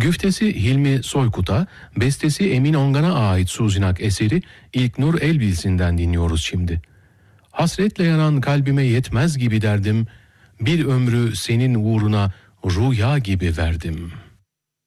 Güftesi Hilmi Soykut'a, bestesi Emin Ongan'a ait Suzinak eseri İlknur Elbilsin'den dinliyoruz şimdi. Hasretle yanan kalbime yetmez gibi derdim, bir ömrü senin uğruna rüya gibi verdim.''